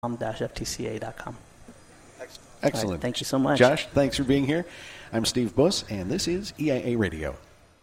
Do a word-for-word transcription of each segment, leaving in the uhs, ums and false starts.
dash f t c a dot com. Excellent. Right, thank you so much. Josh, thanks for being here. I'm Steve Buss, and this is E I A Radio.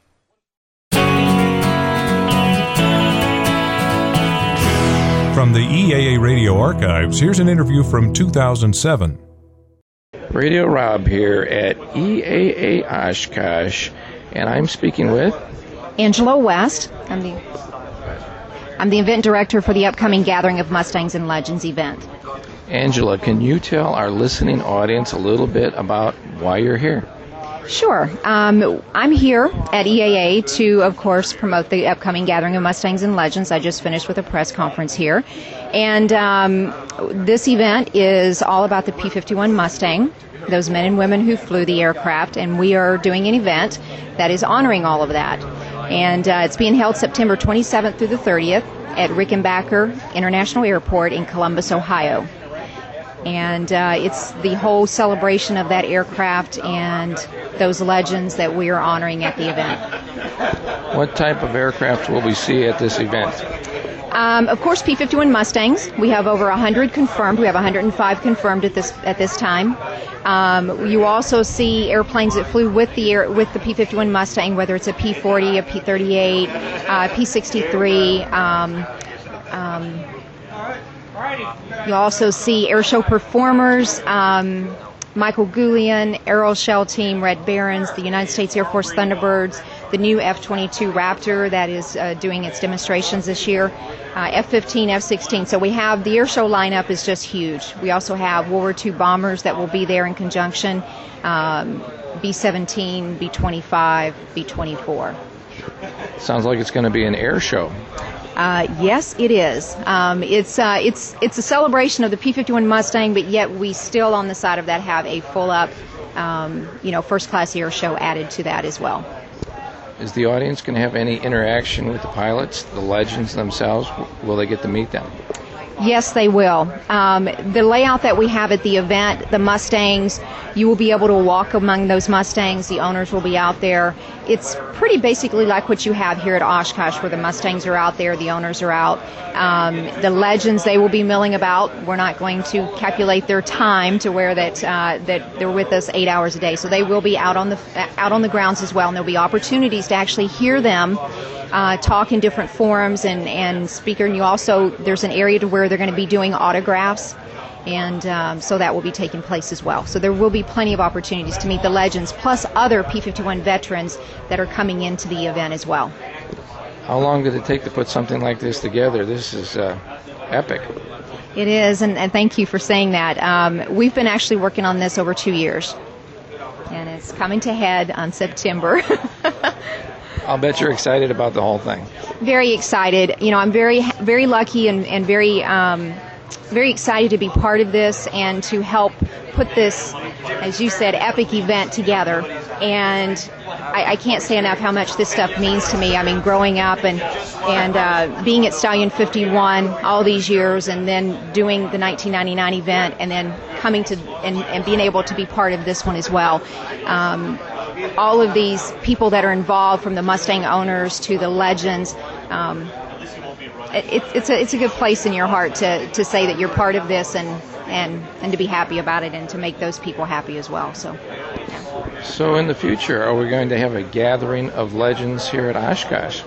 From the E A A Radio archives, here's an interview from two thousand seven. Radio Rob here at E A A Oshkosh, and I'm speaking with Angela West. I'm the I'm the event director for the upcoming Gathering of Mustangs and Legends event. Angela. Can you tell our listening audience a little bit about why you're here? Sure. Um, I'm here at E A A to, of course, promote the upcoming Gathering of Mustangs and Legends. I just finished with a press conference here. And um, this event is all about the P fifty-one Mustang, those men and women who flew the aircraft, and we are doing an event that is honoring all of that. And uh, it's being held September twenty-seventh through the thirtieth at Rickenbacker International Airport in Columbus, Ohio. And uh, it's the whole celebration of that aircraft and those legends that we are honoring at the event. What type of aircraft will we see at this event? Um, of course, P fifty-one Mustangs. We have over one hundred confirmed. We have one hundred five confirmed at this at this time. Um, you also see airplanes that flew with the air, with the P fifty-one Mustang, whether it's a P forty, a P thirty-eight, uh, P sixty-three. Um, um, you also see air show performers. Um, Michael Goulian, Aero Shell Team, Red Barons, the United States Air Force Thunderbirds, the new F twenty-two Raptor that is uh, doing its demonstrations this year, uh, F fifteen, F sixteen. So we have the air show lineup is just huge. We also have World War Two bombers that will be there in conjunction, um, B seventeen, B twenty-five, B twenty-four. Sounds like it's going to be an air show. Uh, yes, it is. Um, it's uh, it's it's a celebration of the P fifty-one Mustang, but yet we still on the side of that have a full-up, um, you know, first-class air show added to that as well. Is the audience going to have any interaction with the pilots, the legends themselves? Will they get to meet them? Yes, they will. Um, the layout that we have at the event, the Mustangs, you will be able to walk among those Mustangs. The owners will be out there. It's pretty basically like what you have here at Oshkosh, where the Mustangs are out there, the owners are out. Um, the legends, they will be milling about. We're not going to calculate their time to where that uh, that they're with us eight hours a day. So they will be out on the out on the grounds as well, and there'll be opportunities to actually hear them Uh, talk in different forums and, and speaker. And you also, there's an area to where they're going to be doing autographs, and um, so that will be taking place as well. So there will be plenty of opportunities to meet the legends, plus other P fifty-one veterans that are coming into the event as well. How long did it take to put something like this together? This is uh, epic. It is, and, and thank you for saying that. Um, we've been actually working on this over two years, and it's coming to head on September. I'll bet you're excited about the whole thing. Very excited. You know, I'm very, very lucky and, and very, um, very excited to be part of this and to help put this, as you said, epic event together. And I, I can't say enough how much this stuff means to me. I mean, growing up and and uh, being at Stallion fifty-one all these years, and then doing the nineteen ninety-nine event, and then coming to and, and being able to be part of this one as well. Um, all of these people that are involved, from the Mustang owners to the legends, um, it, it's a it's a good place in your heart to, to say that you're part of this, and, and, and to be happy about it, and to make those people happy as well. So, yeah. So in the future, are we going to have a gathering of legends here at Oshkosh?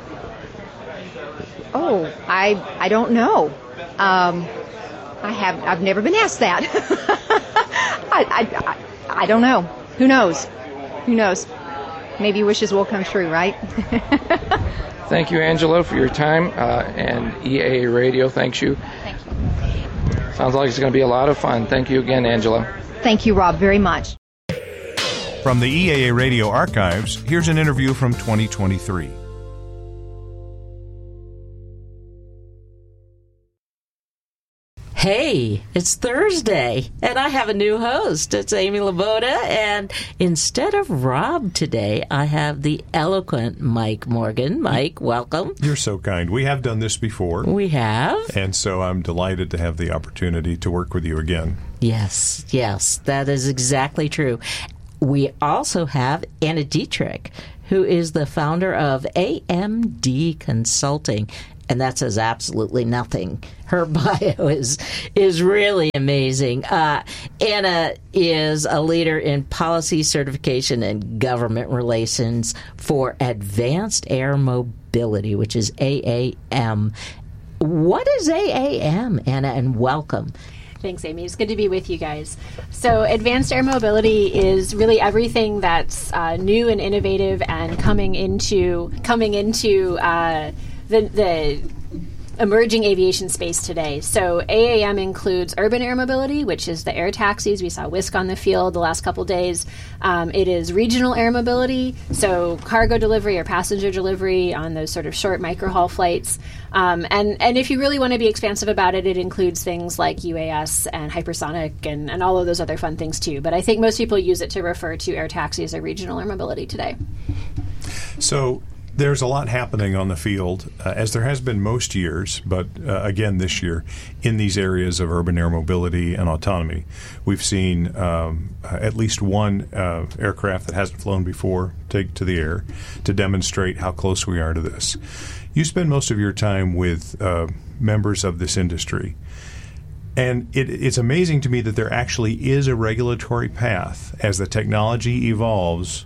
Oh, I I don't know. Um, I have I've never been asked that. I, I I I don't know. Who knows? Who knows? Maybe wishes will come true, right? Thank you, Angela, for your time, uh, and E A A Radio thanks you. Thank you. Sounds like it's going to be a lot of fun. Thank you again, Angela. Thank you, Rob, very much. From the E A A Radio archives, here's an interview from twenty twenty-three. Hey, it's Thursday, and I have a new host. It's Amy Laboda, and instead of Rob today, I have the eloquent Mike Morgan. Mike, welcome. You're so kind. We have done this before. We have. And so I'm delighted to have the opportunity to work with you again. Yes, yes, that is exactly true. We also have Anna Dietrich, who is the founder of A M D Consulting. and that says absolutely nothing. Her bio is is really amazing. Uh, Anna is a leader in policy certification and government relations for Advanced Air Mobility, which is A A M. What is A A M, Anna, and welcome. Thanks, Amy. It's good to be with you guys. So Advanced Air Mobility is really everything that's uh, new and innovative and coming into coming into uh, the the emerging aviation space today. So A A M includes urban air mobility, which is the air taxis. We saw Wisk on the field the last couple days. Um, it is regional air mobility, so cargo delivery or passenger delivery on those sort of short micro-haul flights. Um, and, and if you really want to be expansive about it, it includes things like U A S and hypersonic and, and all of those other fun things too. But I think most people use it to refer to air taxis or regional air mobility today. So there's a lot happening on the field, uh, as there has been most years, but uh, again this year, in these areas of urban air mobility and autonomy. We've seen um, uh, at least one uh, aircraft that hasn't flown before take to the air to demonstrate how close we are to this. You spend most of your time with uh, members of this industry, and it, it's amazing to me that there actually is a regulatory path as the technology evolves.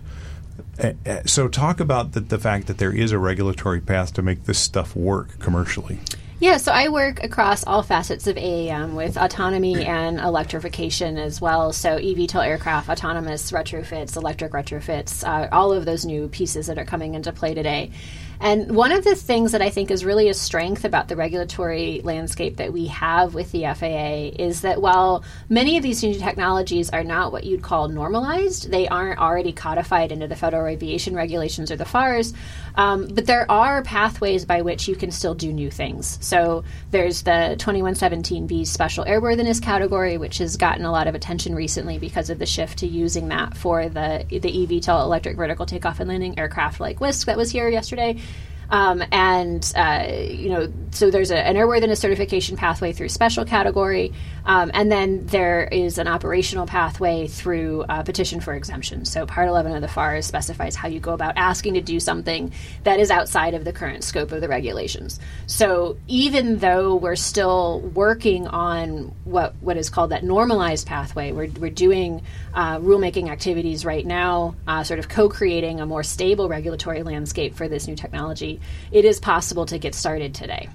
So talk about the, the fact that there is a regulatory path to make this stuff work commercially. Yeah, so I work across all facets of A A M with autonomy and electrification as well. So eVTOL aircraft, autonomous retrofits, electric retrofits, uh, all of those new pieces that are coming into play today. And one of the things that I think is really a strength about the regulatory landscape that we have with the F A A is that while many of these new technologies are not what you'd call normalized, they aren't already codified into the Federal Aviation Regulations or the F A Rs, um, but there are pathways by which you can still do new things. So there's the twenty-one seventeen B Special Airworthiness category, which has gotten a lot of attention recently because of the shift to using that for the, the eVTOL electric vertical takeoff and landing aircraft like Wisk that was here yesterday. Um, and, uh, you know, so there's a, an airworthiness certification pathway through special category, um, and then there is an operational pathway through uh, petition for exemption. So Part eleven of the F A R specifies how you go about asking to do something that is outside of the current scope of the regulations. So even though we're still working on what, what is called that normalized pathway, we're, we're doing uh, rulemaking activities right now, uh, sort of co-creating a more stable regulatory landscape for this new technology. It is possible to get started today.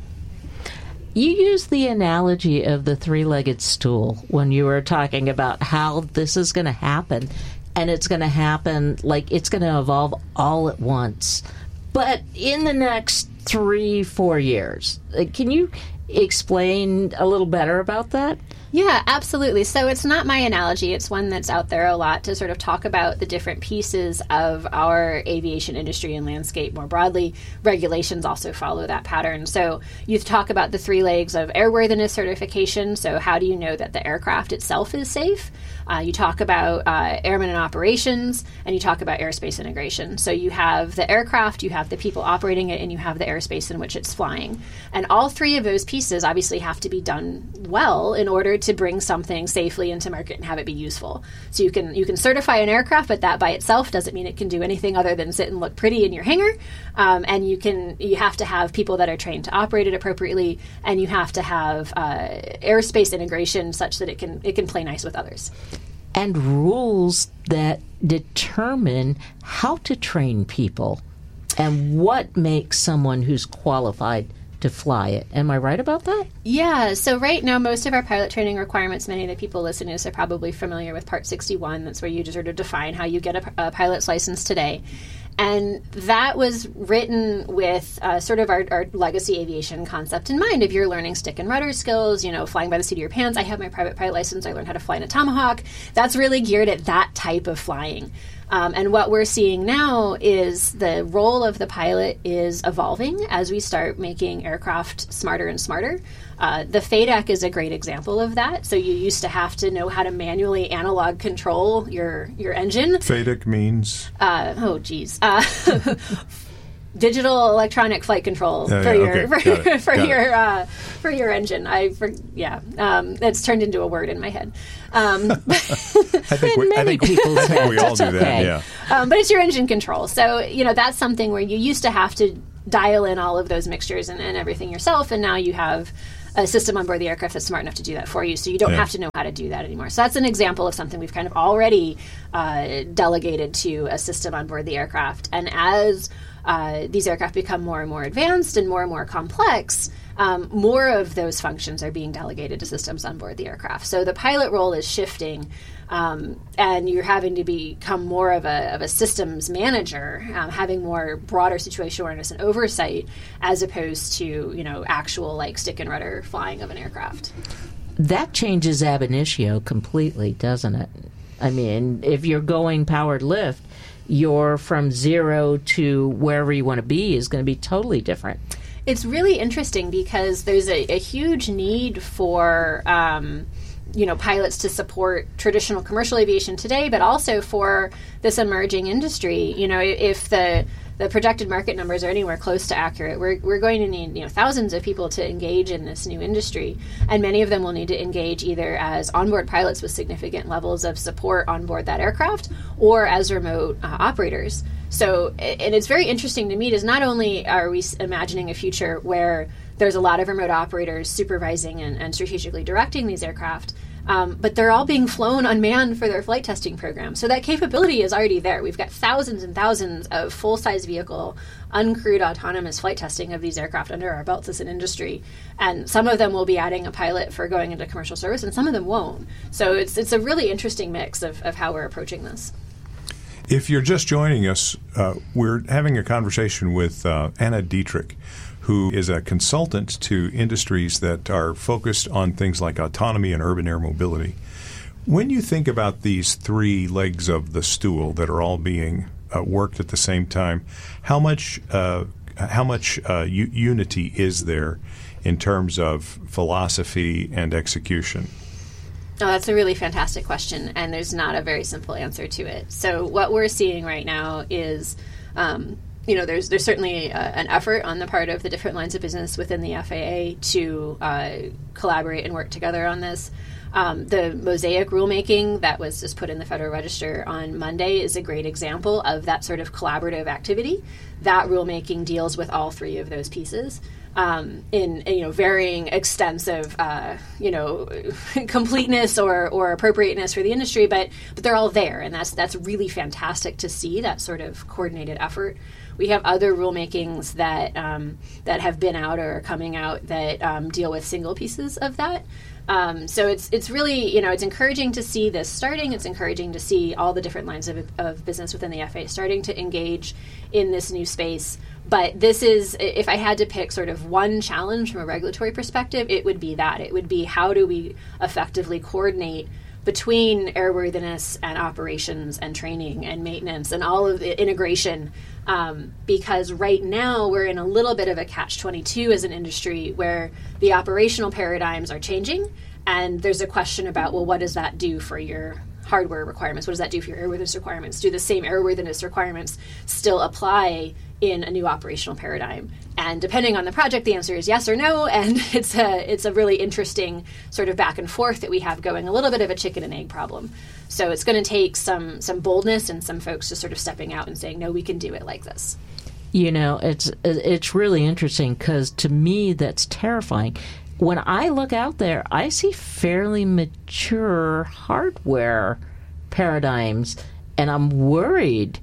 You used the analogy of the three-legged stool when you were talking about how this is going to happen, and it's going to happen like it's going to evolve all at once. But in the next three, four years, can you explain a little better about that? Yeah, absolutely. So it's not my analogy. It's one that's out there a lot to sort of talk about the different pieces of our aviation industry and landscape more broadly. Regulations also follow that pattern. So you talk about the three legs of airworthiness certification. So how do you know that the aircraft itself is safe? Uh, you talk about uh, airmen and operations, and you talk about airspace integration. So you have the aircraft, you have the people operating it, and you have the airspace in which it's flying. And all three of those pieces obviously have to be done well in order to bring something safely into market and have it be useful. So you can you can certify an aircraft, but that by itself doesn't mean it can do anything other than sit and look pretty in your hangar. Um, and you can you have to have people that are trained to operate it appropriately, and you have to have uh, airspace integration such that it can it can play nice with others. And rules that determine how to train people and what makes someone who's qualified to fly it. Am I right about that? Yeah. So right now, most of our pilot training requirements, many of the people listening to us are probably familiar with Part sixty-one. That's where you just sort of define how you get a, a pilot's license today. And that was written with uh, sort of our, our legacy aviation concept in mind. If you're learning stick and rudder skills, you know, flying by the seat of your pants. I have my private pilot license. I learned how to fly in a Tomahawk. That's really geared at that type of flying. Um, and what we're seeing now is the role of the pilot is evolving as we start making aircraft smarter and smarter. Uh, the F A D E C is a great example of that. So you used to have to know how to manually analog control your, your engine. F A D E C means? Uh, oh, geez. Uh, digital electronic flight control oh, for, yeah, your, okay. for, for Got your uh, for your engine. I for, yeah, um, it's turned into a word in my head. Um, I think we, I think, people I think we all do okay. that. Yeah, um, but it's your engine control. So you know that's something where you used to have to dial in all of those mixtures and, and everything yourself, and now you have a system on board the aircraft that's smart enough to do that for you, so you don't yeah. have to know how to do that anymore. So that's an example of something we've kind of already uh, delegated to a system on board the aircraft. And as uh, these aircraft become more and more advanced and more and more complex, um, more of those functions are being delegated to systems on board the aircraft. So the pilot role is shifting, um, and you're having to become more of a, of a systems manager, um, having more broader situational awareness and oversight, as opposed to, you know, actual like stick and rudder flying of an aircraft. That changes ab initio completely, doesn't it? I mean, if you're going powered lift, you're from zero to wherever you want to be is going to be totally different. It's really interesting because there's a, a huge need for, um, you know, pilots to support traditional commercial aviation today, but also for this emerging industry. You know, if the the projected market numbers are anywhere close to accurate, we're we're going to need, you know, thousands of people to engage in this new industry, and many of them will need to engage either as onboard pilots with significant levels of support on board that aircraft, or as remote uh, operators. So, and it's very interesting to me is not only are we imagining a future where there's a lot of remote operators supervising and, and strategically directing these aircraft, um, but they're all being flown unmanned for their flight testing program. So that capability is already there. We've got thousands and thousands of full-size vehicle, uncrewed autonomous flight testing of these aircraft under our belts as an industry. And some of them will be adding a pilot for going into commercial service, and some of them won't. So it's it's a really interesting mix of, of how we're approaching this. If you're just joining us, uh, we're having a conversation with uh, Anna Dietrich, who is a consultant to industries that are focused on things like autonomy and urban air mobility. When you think about these three legs of the stool that are all being uh, worked at the same time, how much uh, how much uh, u- unity is there in terms of philosophy and execution? Oh, that's a really fantastic question, and there's not a very simple answer to it. So what we're seeing right now is, um, you know, there's there's certainly uh, an effort on the part of the different lines of business within the F A A to uh, collaborate and work together on this. Um, the Mosaic rulemaking that was just put in the Federal Register on Monday is a great example of that sort of collaborative activity. That rulemaking deals with all three of those pieces. Um, in, you know, varying extensive, uh, you know, completeness or, or appropriateness for the industry, but but they're all there, and that's that's really fantastic to see that sort of coordinated effort. We have other rulemakings that um, that have been out or are coming out that um, deal with single pieces of that. Um, so it's it's really, you know, it's encouraging to see this starting. It's encouraging to see all the different lines of, of business within the F A A starting to engage in this new space. But this is, if I had to pick sort of one challenge from a regulatory perspective, it would be that. It would be how do we effectively coordinate between airworthiness and operations and training and maintenance and all of the integration, um, because right now we're in a little bit of a catch twenty-two as an industry where the operational paradigms are changing, and there's a question about, well, what does that do for your hardware requirements? What does that do for your airworthiness requirements? Do the same airworthiness requirements still apply in a new operational paradigm? And depending on the project, the answer is yes or no, and it's a it's a really interesting sort of back and forth that we have going, a little bit of a chicken and egg problem. So it's going to take some some boldness and some folks just sort of stepping out and saying, no, we can do it like this. You know, it's it's really interesting because to me that's terrifying. When I look out there, I see fairly mature hardware paradigms, and I'm worried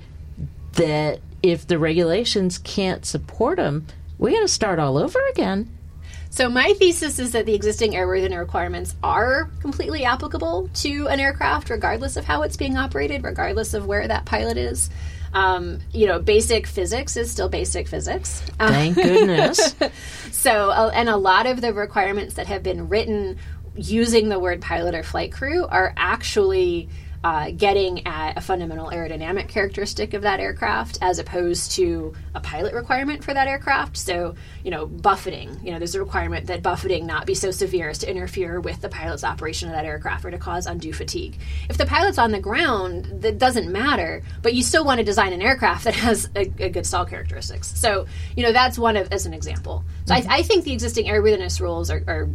that if the regulations can't support them, we got to start all over again. So my thesis is that the existing airworthiness requirements are completely applicable to an aircraft, regardless of how it's being operated, regardless of where that pilot is. Um, you know, basic physics is still basic physics. Thank goodness. So, uh, and a lot of the requirements that have been written using the word pilot or flight crew are actually uh, getting at a fundamental aerodynamic characteristic of that aircraft as opposed to a pilot requirement for that aircraft. So, you know, buffeting, you know, there's a requirement that buffeting not be so severe as to interfere with the pilot's operation of that aircraft or to cause undue fatigue. If the pilot's on the ground, that doesn't matter, but you still want to design an aircraft that has a, a good stall characteristics. So, you know, that's one of, as an example. So mm-hmm. I, I think the existing airworthiness rules are, are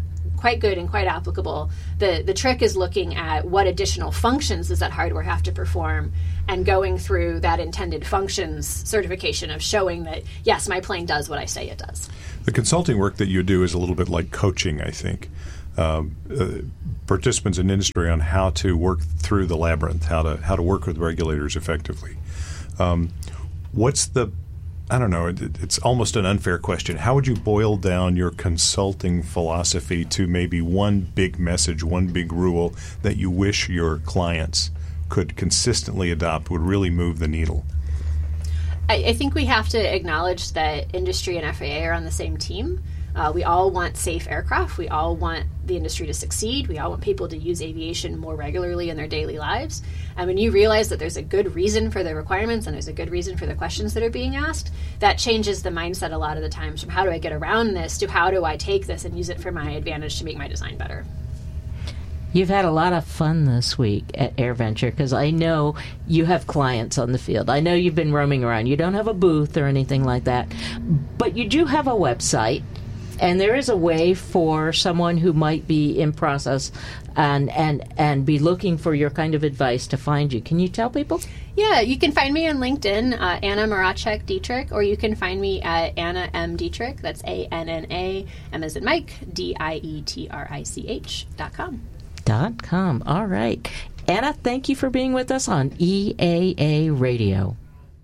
quite good and quite applicable. The the trick is looking at what additional functions does that hardware have to perform, and going through that intended functions certification of showing that, yes, my plane does what I say it does. The consulting work that you do is a little bit like coaching, I think. Um, uh, participants in industry on how to work through the labyrinth, how to how to work with regulators effectively. Um, what's the, I don't know, it, it's almost an unfair question. How would you boil down your consulting philosophy to maybe one big message, one big rule that you wish your clients could consistently adopt would really move the needle? I, I think we have to acknowledge that industry and F A A are on the same team. Uh, we all want safe aircraft. We all want the industry to succeed. We all want people to use aviation more regularly in their daily lives. And when you realize that there's a good reason for the requirements and there's a good reason for the questions that are being asked, that changes the mindset a lot of the times from how do I get around this to how do I take this and use it for my advantage to make my design better. You've had a lot of fun this week at AirVenture because I know you have clients on the field. I know you've been roaming around. You don't have a booth or anything like that, but you do have a website. And there is a way for someone who might be in process and, and and be looking for your kind of advice to find you. Can you tell people? Yeah, you can find me on LinkedIn, uh, Anna Maracek Dietrich, or you can find me at Anna M. Dietrich. That's A N N A, M as in Mike, D I E T R I C H dot com. Dot com. All right. Anna, thank you for being with us on E A A Radio.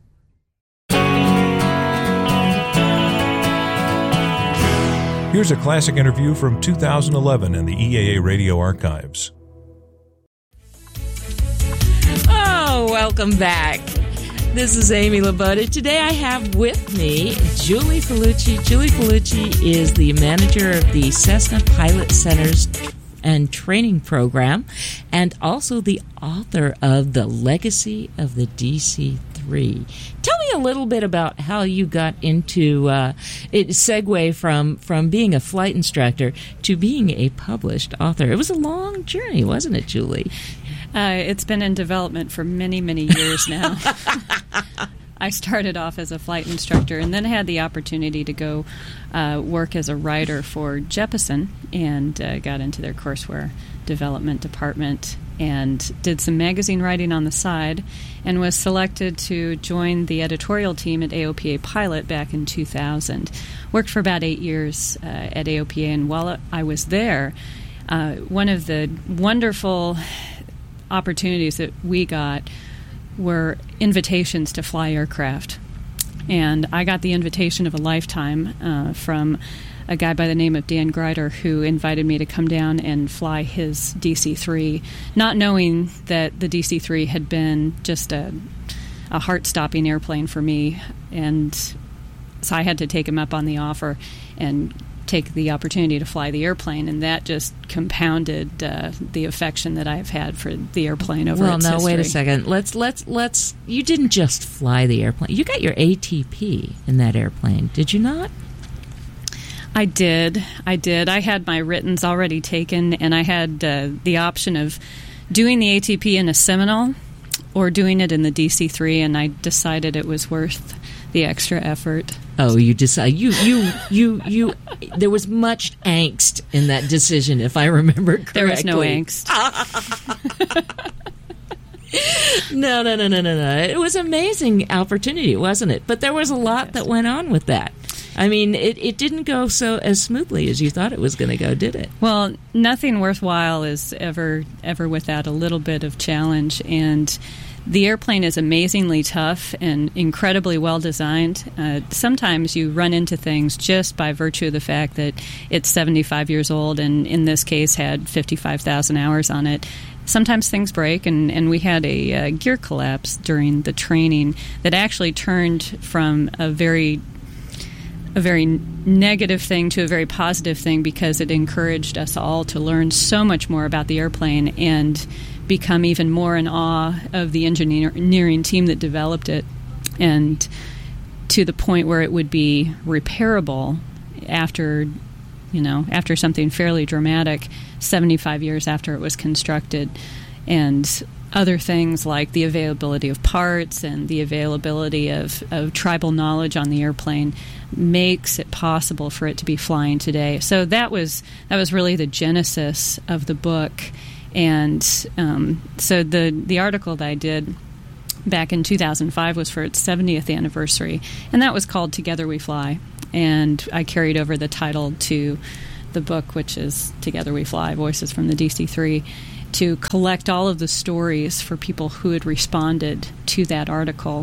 Here's a classic interview from two thousand eleven in the E A A Radio archives. Oh, welcome back. This is Amy Laboda. Today I have with me Julie Felucci. Julie Felucci is the manager of the Cessna Pilot Centers and Training Program and also the author of The Legacy of the D C three. Tell me a little bit about how you got into uh, it segue from, from being a flight instructor to being a published author. It was a long journey, wasn't it, Julie? Uh, it's been in development for many, many years now. I started off as a flight instructor and then had the opportunity to go uh, work as a writer for Jeppesen and uh, got into their courseware development department and did some magazine writing on the side and was selected to join the editorial team at A O P A Pilot back in two thousand. Worked for about eight years uh, at A O P A, and while I was there, uh, one of the wonderful opportunities that we got were invitations to fly aircraft. And I got the invitation of a lifetime uh, from a guy by the name of Dan Greider, who invited me to come down and fly his D C three, not knowing that the D C three had been just a, a heart-stopping airplane for me. And so I had to take him up on the offer and take the opportunity to fly the airplane, and that just compounded uh, the affection that I've had for the airplane over well, its now, history. Wait a second. Let's let's let's. You didn't just fly the airplane. You got your A T P in that airplane, did you not? I did. I did. I had my writtens already taken, and I had uh, the option of doing the A T P in a Seminole or doing it in the D C three, and I decided it was worth the extra effort. Oh, you decide you you you you. There was much angst in that decision, if I remember correctly. There was no angst. no, no, no, no, no, no. It was an amazing opportunity, wasn't it? But there was a lot yes. that went on with that. I mean, it, it didn't go so as smoothly as you thought it was going to go, did it? Well, nothing worthwhile is ever ever without a little bit of challenge, and the airplane is amazingly tough and incredibly well designed. Uh, sometimes you run into things just by virtue of the fact that it's seventy-five years old and in this case had fifty-five thousand hours on it. Sometimes things break, and, and we had a uh, gear collapse during the training that actually turned from a very a very negative thing to a very positive thing because it encouraged us all to learn so much more about the airplane and become even more in awe of the engineering team that developed it, and to the point where it would be repairable after, you know, after something fairly dramatic, seventy-five years after it was constructed. And other things like the availability of parts and the availability of, of tribal knowledge on the airplane makes it possible for it to be flying today. So that was that was really the genesis of the book. And um, so the the article that I did back in two thousand five was for its seventieth anniversary, and that was called Together We Fly. And I carried over the title to the book, which is Together We Fly, Voices from the D C three, to collect all of the stories for people who had responded to that article.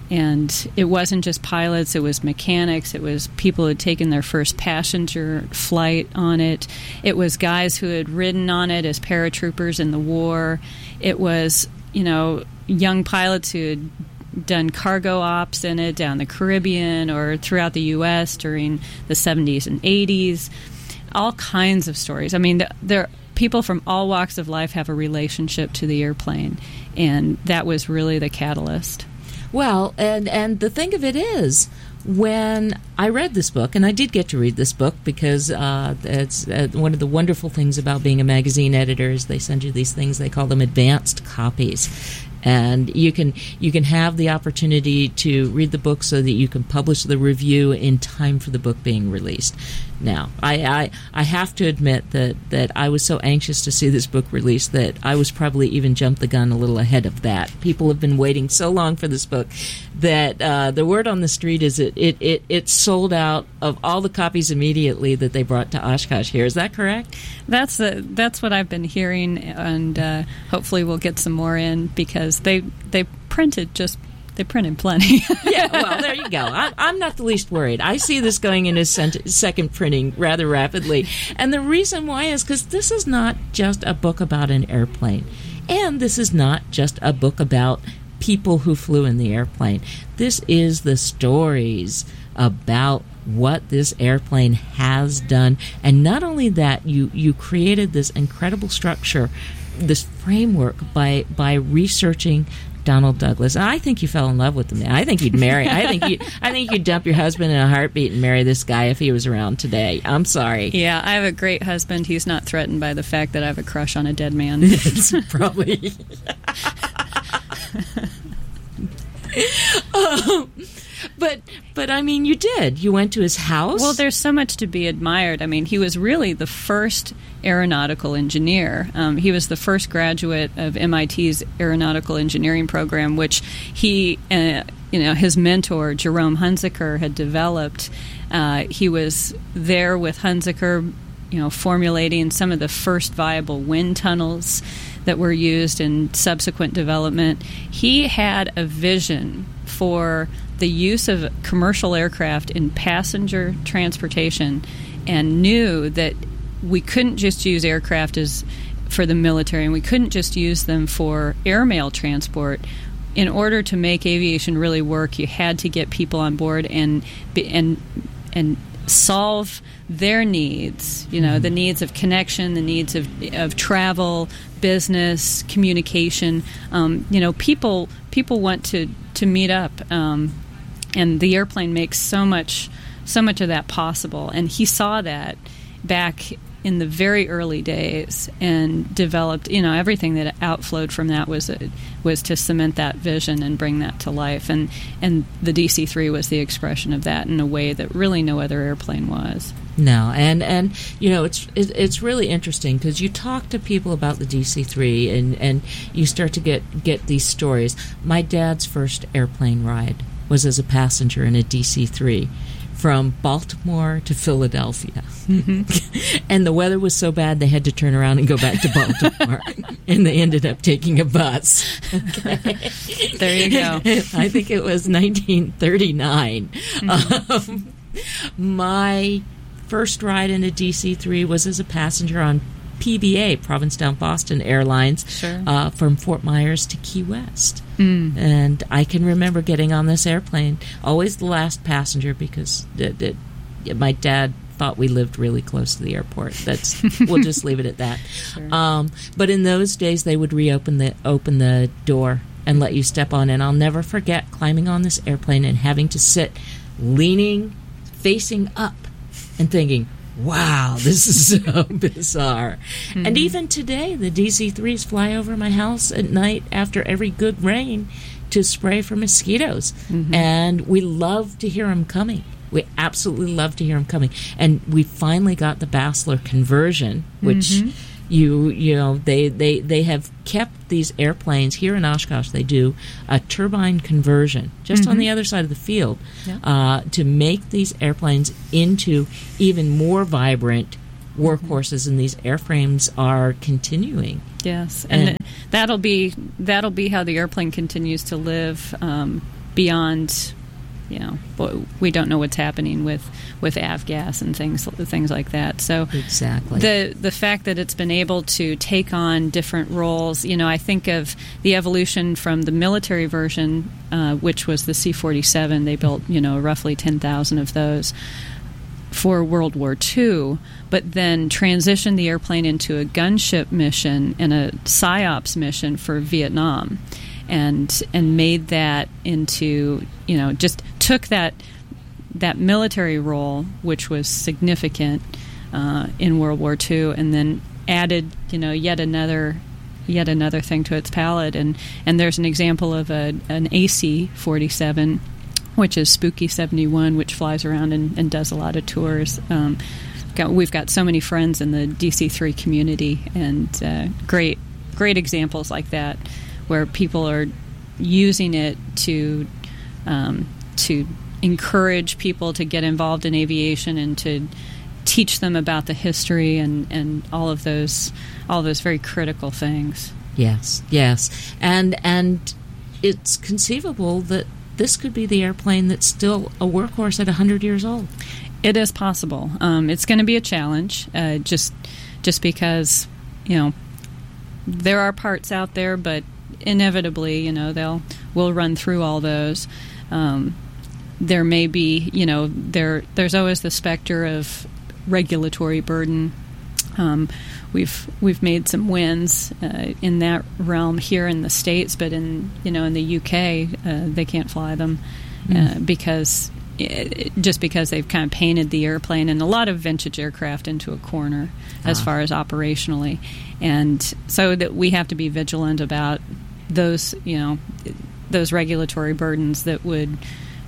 And it wasn't just pilots, it was mechanics, it was people who had taken their first passenger flight on it, it was guys who had ridden on it as paratroopers in the war, it was, you know, young pilots who had done cargo ops in it down the Caribbean or throughout the U S during the seventies and eighties. All kinds of stories. I mean, there people from all walks of life have a relationship to the airplane, and that was really the catalyst. Well, and and the thing of it is, when I read this book, and I did get to read this book because uh, it's uh, one of the wonderful things about being a magazine editor is they send you these things, they call them advanced copies. And you can you can have the opportunity to read the book so that you can publish the review in time for the book being released. Now, I, I, I have to admit that, that I was so anxious to see this book released that I was probably even jumped the gun a little ahead of that. People have been waiting so long for this book that uh, the word on the street is it, it, it, it sold out of all the copies immediately that they brought to Oshkosh here. Is that correct? That's the, that's what I've been hearing, and uh, hopefully we'll get some more in because they they printed just They printed plenty. Yeah, well, there you go. I'm, I'm not the least worried. I see this going into cent- second printing rather rapidly. And the reason why is because this is not just a book about an airplane. And this is not just a book about people who flew in the airplane. This is the stories about what this airplane has done. And not only that, you, you created this incredible structure, this framework by by researching Donald Douglas. And I think you fell in love with him. I think you'd marry. I think you. I think you'd dump your husband in a heartbeat and marry this guy if he was around today. I'm sorry. Yeah, I have a great husband. He's not threatened by the fact that I have a crush on a dead man. It's probably. um, but but I mean, you did. You went to his house. Well, there's so much to be admired. I mean, he was really the first aeronautical engineer. Um, he was the first graduate of M I T's aeronautical engineering program, which he, uh, you know, his mentor Jerome Hunziker had developed. Uh, he was there with Hunziker, you know, formulating some of the first viable wind tunnels that were used in subsequent development. He had a vision for the use of commercial aircraft in passenger transportation and knew that we couldn't just use aircraft as for the military, and we couldn't just use them for airmail transport. In order to make aviation really work, you had to get people on board and and and solve their needs. You know, the needs of connection, the needs of of travel, business, communication. Um, you know, people people want to to meet up, um, and the airplane makes so much so much of that possible. And he saw that back in the very early days and developed, you know, everything that outflowed from that was a, was to cement that vision and bring that to life. And and the D C three was the expression of that in a way that really no other airplane was. No, and, and you know, it's it's really interesting because you talk to people about the D C three and, and you start to get, get these stories. My dad's first airplane ride was as a passenger in a D C three. From Baltimore to Philadelphia. Mm-hmm. And the weather was so bad they had to turn around and go back to Baltimore. And they ended up taking a bus. Okay. There you go. I think it was nineteen thirty-nine. Mm-hmm. Um, my first ride in a D C three was as a passenger on P B A, Provincetown Boston Airlines, sure. uh, from Fort Myers to Key West. Mm. And I can remember getting on this airplane, always the last passenger because it, it, my dad thought we lived really close to the airport. That's we'll just leave it at that. Sure. Um, but in those days, they would reopen the open the door and let you step on. And I'll never forget climbing on this airplane and having to sit leaning, facing up, and thinking, wow, this is so bizarre. Mm-hmm. And even today, the D Z threes fly over my house at night after every good rain to spray for mosquitoes. Mm-hmm. And we love to hear them coming. We absolutely love to hear them coming. And we finally got the Basler conversion, which... Mm-hmm. You you know they, they, they have kept these airplanes here in Oshkosh. They do a turbine conversion just mm-hmm. on the other side of the field yeah. uh, to make these airplanes into even more vibrant workhorses, and these airframes are continuing. Yes, and, and that'll be that'll be how the airplane continues to live um, beyond. You know, we don't know what's happening with, with avgas and things things like that. So exactly the the fact that it's been able to take on different roles. You know, I think of the evolution from the military version, uh, which was the C forty-seven. They built, you know, roughly ten thousand of those for World War Two, but then transitioned the airplane into a gunship mission and a PSYOPs mission for Vietnam. And and made that into, you know, just took that that military role, which was significant uh, in World War Two, and then added, you know, yet another yet another thing to its palette. And, and there's an example of a, an A C forty-seven, which is Spooky seventy-one, which flies around and, and does a lot of tours. Um, got, we've got so many friends in the D C three community, and uh, great great examples like that, where people are using it to um, to encourage people to get involved in aviation and to teach them about the history and, and all of those all those very critical things. Yes, yes, and and it's conceivable that this could be the airplane that's still a workhorse at one hundred years old. It is possible. Um, it's going to be a challenge, uh, just just because, you know, there are parts out there, but inevitably, you know, they'll we'll run through all those. Um, there may be, you know, there there's always the specter of regulatory burden. Um, we've we've made some wins uh, in that realm here in the States, but in you know in the U K uh, they can't fly them uh, mm. because it, just because they've kind of painted the airplane and a lot of vintage aircraft into a corner as ah. far as operationally, and so that we have to be vigilant about those, you know, those regulatory burdens that would,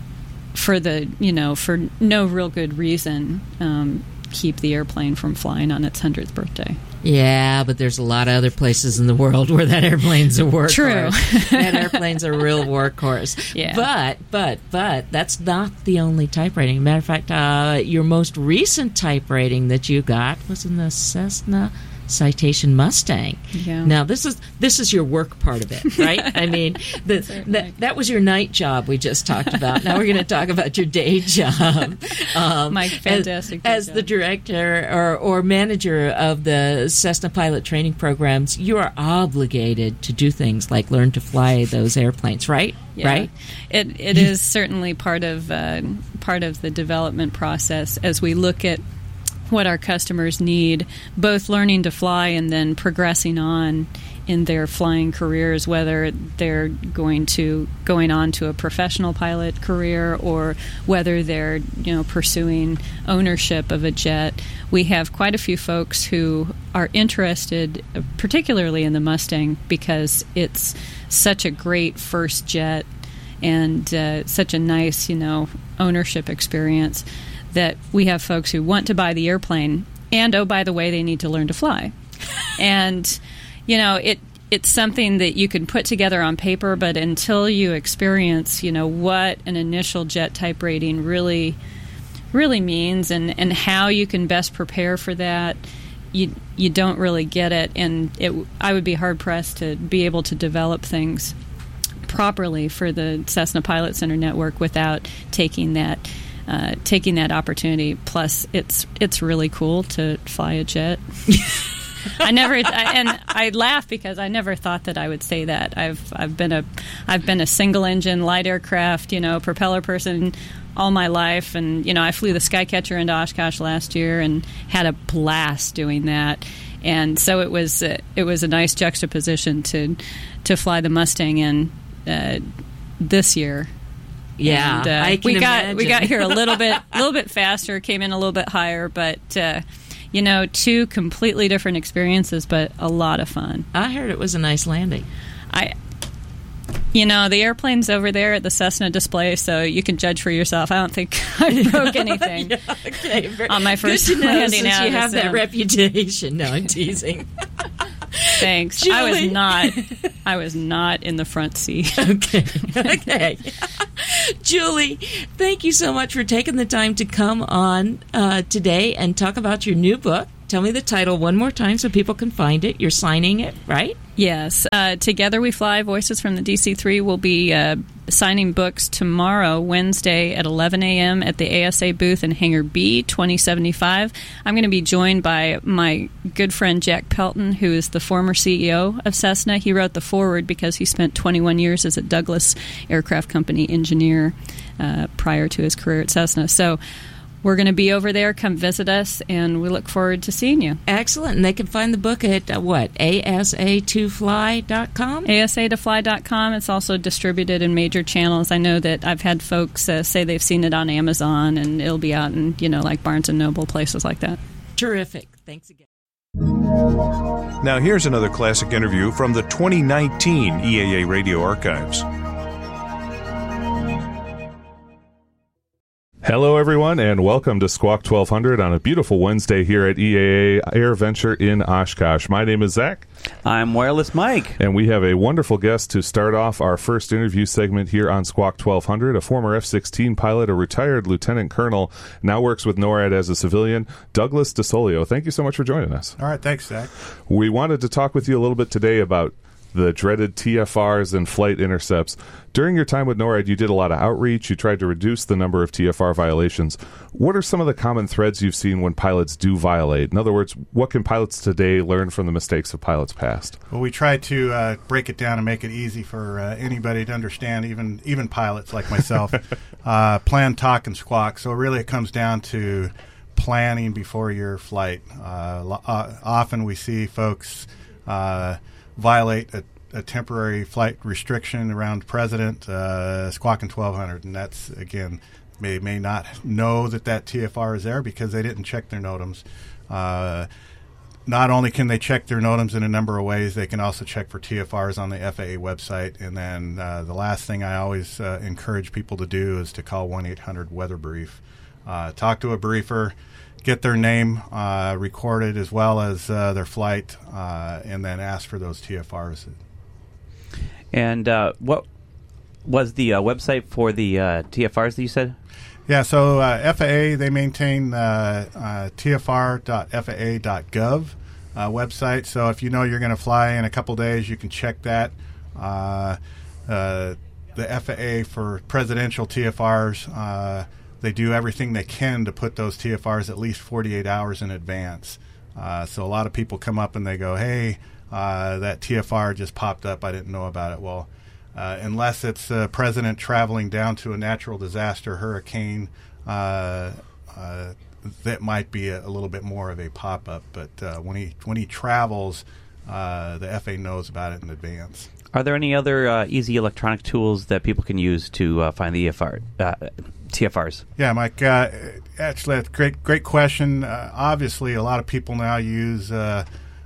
for the, you know, for no real good reason, um, keep the airplane from flying on its hundredth birthday. Yeah, but there's a lot of other places in the world where that airplane's a workhorse. True. That airplane's a real workhorse. Yeah. But, but, but that's not the only type rating. Matter of fact, uh, your most recent type rating that you got was in the Cessna Citation Mustang. Yeah. Now this is this is your work part of it, right? I mean, the, that that was your night job we just talked about. Now we're going to talk about your day job. Um, My fantastic as, as job. the director or, or manager of the Cessna pilot training programs, you are obligated to do things like learn to fly those airplanes, right? Yeah. Right. It it is certainly part of uh, part of the development process as we look at what our customers need, both learning to fly and then progressing on in their flying careers, whether they're going to going on to a professional pilot career or whether they're, you know, pursuing ownership of a jet. We have quite a few folks who are interested, particularly in the Mustang, because it's such a great first jet and uh, such a nice, you know, ownership experience, that we have folks who want to buy the airplane and, oh, by the way, they need to learn to fly. And, you know, it it's something that you can put together on paper, but until you experience, you know, what an initial jet type rating really really means and, and how you can best prepare for that, you you don't really get it. And it, I would be hard-pressed to be able to develop things properly for the Cessna Pilot Center network without taking that Uh, taking that opportunity. Plus, it's it's really cool to fly a jet. I never, I, and I laugh because I never thought that I would say that. I've I've been a I've been a single engine light aircraft, you know, propeller person all my life, and you know, I flew the Skycatcher into Oshkosh last year and had a blast doing that. And so it was uh, it was a nice juxtaposition to to fly the Mustang in uh, this year. Yeah, and, uh, I can we got imagine. we got here a little bit a little bit faster, came in a little bit higher, but uh, you know, two completely different experiences, but a lot of fun. I heard it was a nice landing. I. You know, the airplane's over there at the Cessna display, so you can judge for yourself. I don't think I broke anything yeah, okay. Very, on my first good to know, landing since out. You have so. that reputation. No, I'm teasing. Thanks. Julie. I was not. I was not in the front seat. Okay. Okay. Julie, thank you so much for taking the time to come on uh, today and talk about your new book. Tell me the title one more time so people can find it. You're signing it, right? Yes. Uh, Together We Fly, Voices from the D C three will be uh, signing books tomorrow, Wednesday at eleven a.m. at the A S A booth in Hangar B, twenty seventy-five. I'm going to be joined by my good friend Jack Pelton, who is the former C E O of Cessna. He wrote the foreword because he spent twenty-one years as a Douglas Aircraft Company engineer uh, prior to his career at Cessna. So we're going to be over there. Come visit us, and we look forward to seeing you. Excellent. And they can find the book at, uh, what, A S A to fly dot com? A S A to fly dot com. It's also distributed in major channels. I know that I've had folks uh, say they've seen it on Amazon, and it'll be out in, you know, like Barnes and Noble, places like that. Terrific. Thanks again. Now here's another classic interview from the twenty nineteen E A A Radio Archives. Hello, everyone, and welcome to Squawk twelve hundred on a beautiful Wednesday here at E A A Air Venture in Oshkosh. My name is Zach. I'm Wireless Mike. And we have a wonderful guest to start off our first interview segment here on Squawk twelve hundred, a former F sixteen pilot, a retired lieutenant colonel, now works with NORAD as a civilian, Douglas DeSolio. Thank you so much for joining us. All right, thanks, Zach. We wanted to talk with you a little bit today about the dreaded T F Rs and flight intercepts. During your time with NORAD, you did a lot of outreach. You tried to reduce the number of T F R violations. What are some of the common threads you've seen when pilots do violate? In other words, what can pilots today learn from the mistakes of pilots past? Well, we try to uh, break it down and make it easy for uh, anybody to understand, even even pilots like myself. uh, plan, talk, and squawk. So really it comes down to planning before your flight. Uh, lo- uh, often we see folks uh, violate a, a temporary flight restriction around president, uh, squawking twelve hundred, and that's, again, may may not know that that T F R is there because they didn't check their NOTAMs. Uh, not only can they check their NOTAMs in a number of ways, they can also check for T F Rs on the F A A website. And then uh, the last thing I always uh, encourage people to do is to call one eight hundred weather brief. Uh, talk to a briefer, get their name uh, recorded as well as uh, their flight, uh, and then ask for those T F Rs. And uh, what was the uh, website for the uh, T F Rs that you said? Yeah, so uh, F A A, they maintain uh, uh, T F R dot F A A dot gov uh, website. So if you know you're going to fly in a couple days, you can check that. Uh, uh, the F A A for presidential T F Rs, uh, they do everything they can to put those T F Rs at least forty-eight hours in advance. Uh, so a lot of people come up and they go, hey, uh, that T F R just popped up. I didn't know about it. Well, uh, unless it's a president traveling down to a natural disaster, hurricane, uh, uh, that might be a, a little bit more of a pop-up. But uh, when he when he travels, uh, the F A A knows about it in advance. Are there any other uh, easy electronic tools that people can use to uh, find the E F R, uh, T F Rs? Yeah, Mike. Uh, actually, that's a great, great question. Uh, obviously, a lot of people now use uh,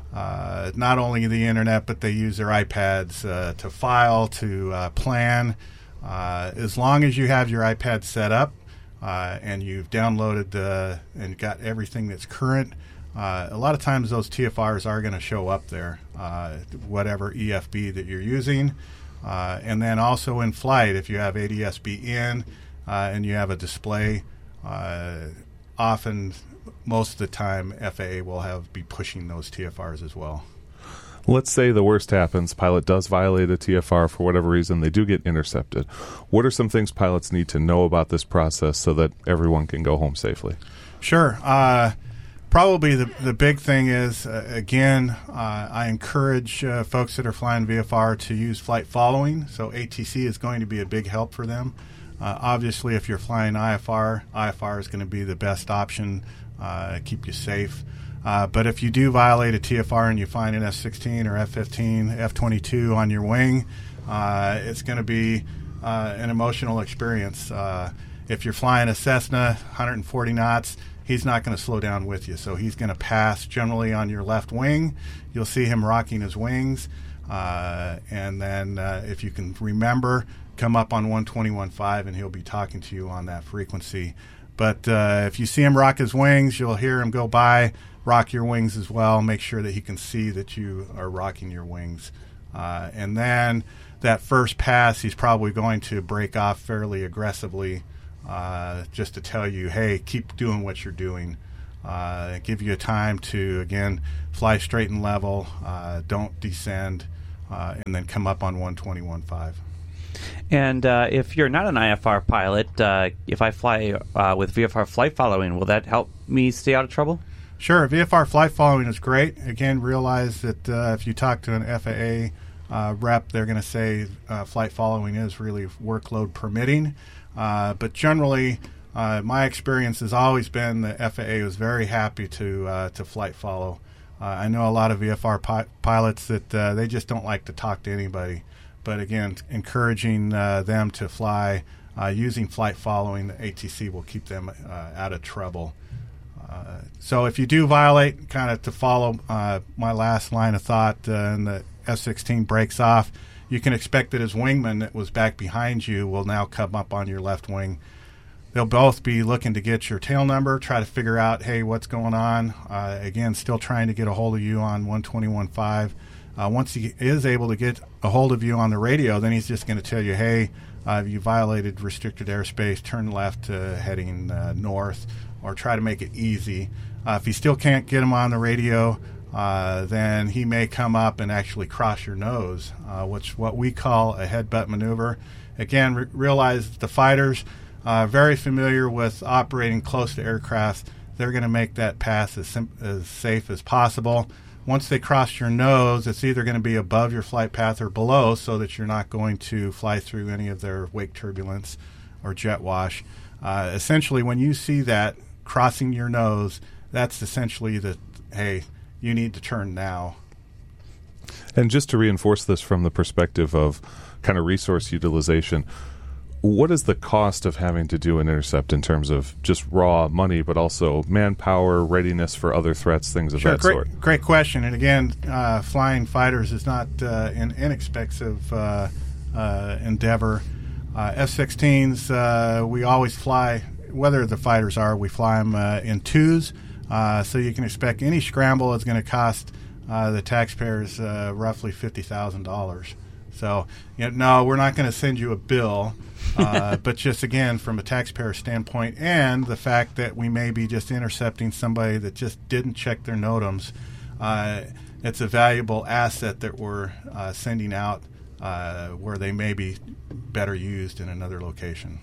uh, not only the internet, but they use their iPads uh, to file, to uh, plan. Uh, as long as you have your iPad set up uh, and you've downloaded uh, and got everything that's current, Uh, a lot of times those T F Rs are going to show up there, uh, whatever E F B that you're using. Uh, and then also in flight, if you have A D S B in uh, and you have a display, uh, often, most of the time, F A A will have be pushing those T F Rs as well. Let's say the worst happens. Pilot does violate a T F R for whatever reason. They do get intercepted. What are some things pilots need to know about this process so that everyone can go home safely? Sure. Uh, Probably the the big thing is, uh, again, uh, I encourage uh, folks that are flying V F R to use flight following. So A T C is going to be a big help for them. Uh, obviously, if you're flying I F R, I F R is going to be the best option, uh, keep you safe. Uh, but if you do violate a T F R and you find an F sixteen or F fifteen, F twenty-two on your wing, uh, it's going to be uh, an emotional experience. Uh, if you're flying a Cessna one hundred forty knots, he's not going to slow down with you. So he's going to pass generally on your left wing. You'll see him rocking his wings. Uh, and then uh, if you can remember, come up on one twenty-one point five and he'll be talking to you on that frequency. But uh, if you see him rock his wings, you'll hear him go by, rock your wings as well. Make sure that he can see that you are rocking your wings. Uh, and then that first pass, he's probably going to break off fairly aggressively uh, just to tell you, hey, keep doing what you're doing. Uh, give you a time to, again, fly straight and level, uh, don't descend, uh, and then come up on one twenty-one point five. And uh, if you're not an I F R pilot, uh, if I fly uh, with V F R flight following, will that help me stay out of trouble? Sure. V F R flight following is great. Again, realize that uh, if you talk to an F A A uh, rep, they're going to say uh, flight following is really workload permitting. Uh, but generally, uh, my experience has always been the F A A was very happy to uh, to flight follow. Uh, I know a lot of V F R pi- pilots that uh, they just don't like to talk to anybody. But again, encouraging uh, them to fly uh, using flight following, the A T C will keep them uh, out of trouble. Uh, so if you do violate, kind of to follow uh, my last line of thought, uh, and the F sixteen breaks off, you can expect that his wingman that was back behind you will now come up on your left wing. They'll both be looking to get your tail number, try to figure out, hey, what's going on? Uh, again, still trying to get a hold of you on one twenty-one point five. Uh, once he is able to get a hold of you on the radio, then he's just going to tell you, hey, uh, you violated restricted airspace, turn left uh, heading uh, north, or try to make it easy. Uh, if he still can't get him on the radio, uh, then he may come up and actually cross your nose, uh, which what we call a headbutt maneuver. Again, re- realize the fighters are very familiar with operating close to aircraft. They're going to make that pass as, sim- as safe as possible. Once they cross your nose, it's either going to be above your flight path or below, so that you're not going to fly through any of their wake turbulence or jet wash. Uh, essentially, when you see that crossing your nose, that's essentially the, hey, you need to turn now. And just to reinforce this from the perspective of kind of resource utilization, what is the cost of having to do an intercept in terms of just raw money, but also manpower, readiness for other threats, things of sure, that great, sort? Great question. And again, uh, flying fighters is not uh, an inexpensive uh, uh, endeavor. Uh, F sixteens, uh, we always fly, whether the fighters are, we fly them uh, in twos. Uh, so you can expect any scramble is going to cost uh, the taxpayers uh, roughly fifty thousand dollars. So, you know, no, we're not going to send you a bill. uh, but just, again, from a taxpayer standpoint, and the fact that we may be just intercepting somebody that just didn't check their NOTAMs, uh, it's a valuable asset that we're uh, sending out uh, where they may be better used in another location.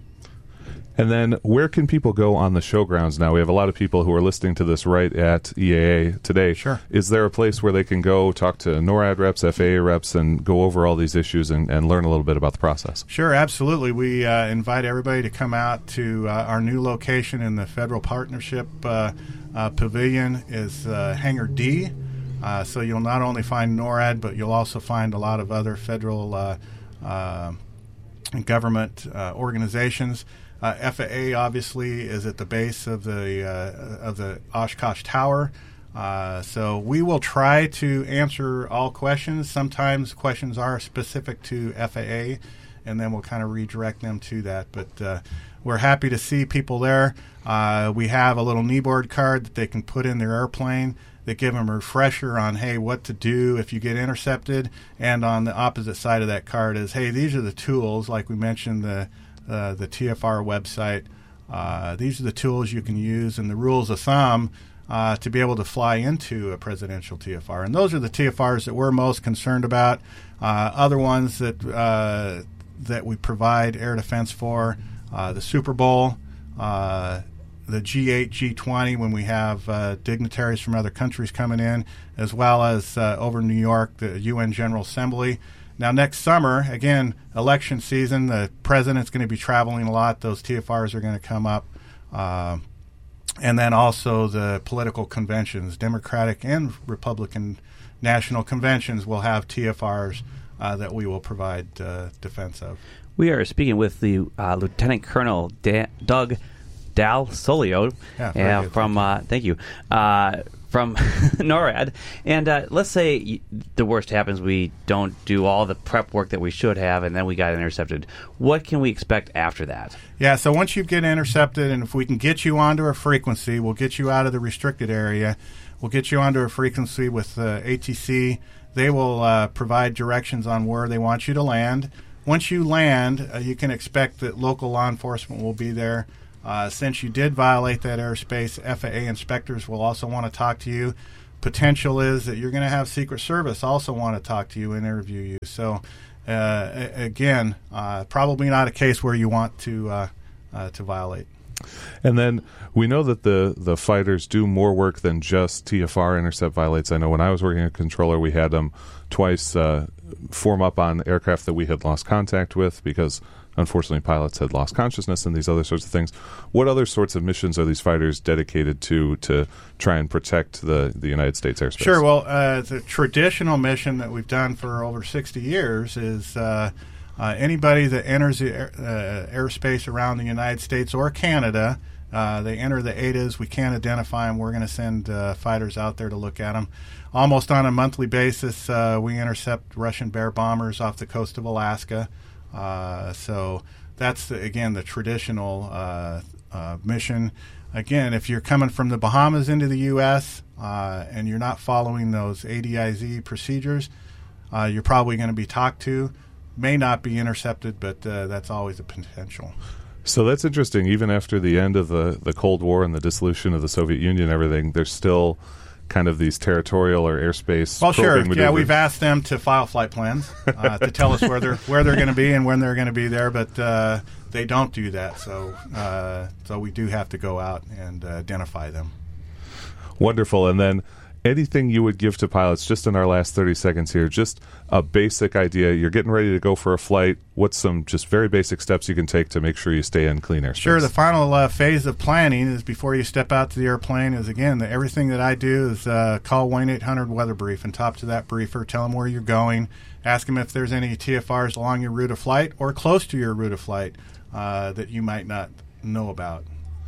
And then where can people go on the showgrounds now? We have a lot of people who are listening to this right at E A A today. Sure. Is there a place where they can go talk to NORAD reps, F A A reps, and go over all these issues and, and learn a little bit about the process? Sure, absolutely. We uh, invite everybody to come out to uh, our new location in the Federal Partnership uh, uh, Pavilion is uh, Hangar D. Uh, so you'll not only find NORAD, but you'll also find a lot of other federal uh, uh, government uh, organizations. Uh, F A A obviously is at the base of the uh, of the Oshkosh Tower, uh, so we will try to answer all questions. Sometimes questions are specific to F A A, and then we'll kind of redirect them to that. But uh, we're happy to see people there. Uh, we have a little kneeboard card that they can put in their airplane that give them a refresher on, hey, what to do if you get intercepted. And on the opposite side of that card is, hey, these are the tools, like we mentioned, the Uh, the T F R website. Uh, these are the tools you can use and the rules of thumb uh, to be able to fly into a presidential T F R. And those are the T F Rs that we're most concerned about. Uh, other ones that uh, that we provide air defense for, uh, the Super Bowl, uh, the G eight, G twenty when we have uh, dignitaries from other countries coming in, as well as uh, over New York, the U N General Assembly. Now, next summer, again, election season, the president's going to be traveling a lot. Those T F Rs are going to come up. Uh, and then also the political conventions, Democratic and Republican national conventions will have T F Rs uh, that we will provide uh, defense of. We are speaking with the uh, Lieutenant Colonel da- Doug Dal Solio yeah, very uh, from, uh, thank you, uh, from NORAD. And uh, let's say the worst happens, we don't do all the prep work that we should have, and then we got intercepted. What can we expect after that? Yeah, so once you get intercepted, and if we can get you onto a frequency, we'll get you out of the restricted area. We'll get you onto a frequency with uh, A T C. They will uh, provide directions on where they want you to land. Once you land, uh, you can expect that local law enforcement will be there. Uh, since you did violate that airspace, F A A inspectors will also want to talk to you. Potential is that you're going to have Secret Service also want to talk to you and interview you. So, uh, a- again, uh, probably not a case where you want to uh, uh, to violate. And then we know that the, the fighters do more work than just T F R intercept violates. I know when I was working at Controller, we had them twice uh, form up on aircraft that we had lost contact with because, unfortunately, pilots had lost consciousness and these other sorts of things. What other sorts of missions are these fighters dedicated to to try and protect the, the United States airspace? Sure. Well, uh, the traditional mission that we've done for over sixty years is uh, uh, anybody that enters the air, uh, airspace around the United States or Canada, uh, they enter the A D As. We can't identify them. We're going to send uh, fighters out there to look at them. Almost on a monthly basis, uh, we intercept Russian Bear bombers off the coast of Alaska. Uh, so that's, the, again, the traditional uh, uh, mission. Again, if you're coming from the Bahamas into the U S uh, and you're not following those A D I Z procedures, uh, you're probably going to be talked to. May not be intercepted, but uh, that's always a potential. So that's interesting. Even after the end of the, the Cold War and the dissolution of the Soviet Union and everything, there's still kind of these territorial or airspace well, sure. maneuvers. Yeah, we've asked them to file flight plans uh, to tell us where they're where they're going to be and when they're going to be there, but uh, they don't do that. So, uh, so we do have to go out and uh, identify them. Wonderful. And then anything you would give to pilots, just in our last thirty seconds here, just a basic idea. You're getting ready to go for a flight. What's some just very basic steps you can take to make sure you stay in clean airspace? Sure. The final uh, phase of planning is before you step out to the airplane is, again, the, everything that I do is uh, call one eight hundred weather brief and talk to that briefer, tell them where you're going, ask them if there's any T F Rs along your route of flight or close to your route of flight uh, that you might not know about.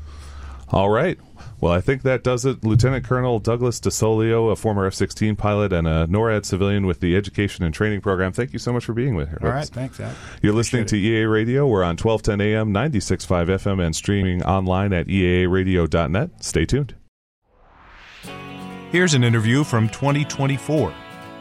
All right. Well, I think that does it. Lieutenant Colonel Douglas DeSolio, a former F sixteen pilot and a NORAD civilian with the Education and Training Program. Thank you so much for being with us. All right. Thanks, Zach. You're listening to E A A Radio. We're on twelve ten A M, ninety-six point five F M, and streaming online at E A A radio dot net. Stay tuned. Here's an interview from twenty twenty-four.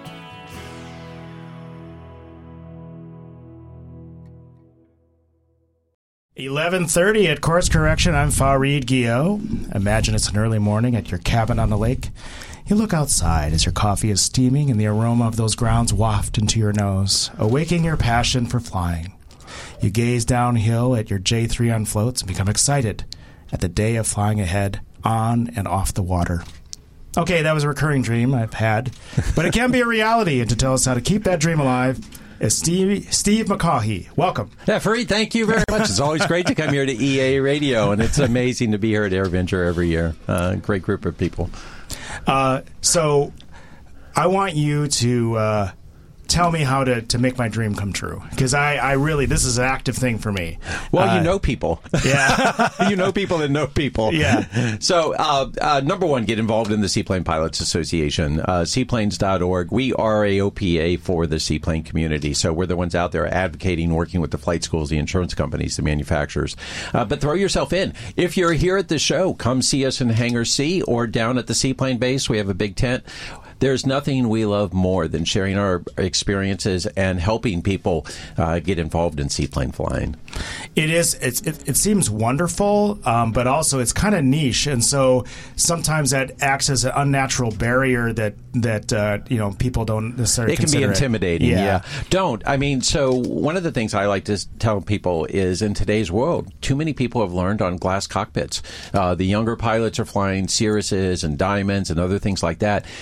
eleven thirty at Course Correction. I'm Fareed Guillot. Imagine it's an early morning at your cabin on the lake. You look outside as your coffee is steaming and the aroma of those grounds waft into your nose, awaking your passion for flying. You gaze downhill at your J three on floats and become excited at the day of flying ahead on and off the water. Okay, that was a recurring dream I've had, but it can be a reality, and to tell us how to keep that dream alive is Steve, Steve McCaughey. Welcome. Yeah, Fareed, thank you very much. It's always great to come here to E A Radio, and it's amazing to be here at AirVenture every year. Uh, great group of people. Uh, so I want you to uh, tell me how to, to make my dream come true, because I, I really, this is an active thing for me. Well, uh, you know people. Yeah. You know people that know people. Yeah. So, uh, uh, number one, get involved in the Seaplane Pilots Association, uh, seaplanes dot org. We are a O P A for the seaplane community, so we're the ones out there advocating, working with the flight schools, the insurance companies, the manufacturers. Uh, but throw yourself in. If you're here at the show, come see us in Hangar C or down at the seaplane base. We have a big tent. There's nothing we love more than sharing our experiences and helping people uh, get involved in seaplane flying. It is. It's, it, it seems wonderful, um, but also it's kind of niche, and so sometimes that acts as an unnatural barrier that that uh, you know people don't necessarily. It can consider be intimidating. It. Yeah. yeah, don't. I mean, so one of the things I like to tell people is, in today's world, too many people have learned on glass cockpits. Uh, the younger pilots are flying Cirruses and Diamonds and other things like that, and we're